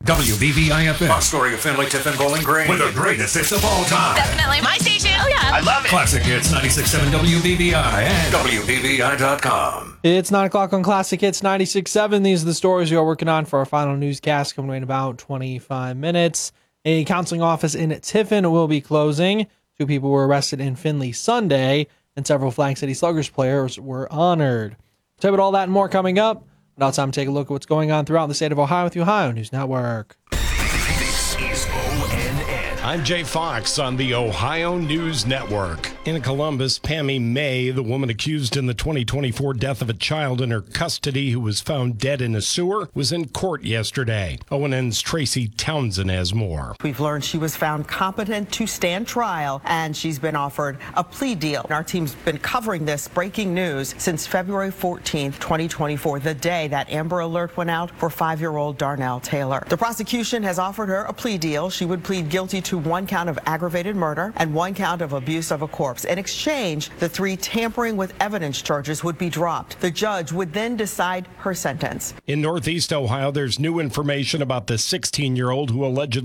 WBVI-FM. Our story of Finley, Tiffin, Bowling Green. With the greatest hits of all time. Definitely my station. Oh, yeah. I love it. Classic Hits 96.7 WBVI and WBVI.com. It's 9 o'clock on Classic Hits 96.7. These are the stories we are working on for our final newscast coming in about 25 minutes. A counseling office in Tiffin will be closing. 2 people were arrested in Findlay Sunday, and several Flag City Sluggers players were honored. We'll tell you about all that and more coming up. Now it's time to take a look at what's going on throughout the state of Ohio with the Ohio News Network. This is ONN. I'm Jay Fox on the Ohio News Network. In Columbus, Pammy May, the woman accused in the 2024 death of a child in her custody who was found dead in a sewer, was in court yesterday. ONN's Tracy Townsend has more. We've learned she was found competent to stand trial, and she's been offered a plea deal. Our team's been covering this breaking news since February 14th, 2024, the day that Amber Alert went out for 5-year-old Darnell Taylor. The prosecution has offered her a plea deal. She would plead guilty to 1 count of aggravated murder and 1 count of abuse of a corpse. In exchange, the 3 tampering with evidence charges would be dropped. The judge would then decide her sentence. In Northeast Ohio, there's new information about the 16-year-old who allegedly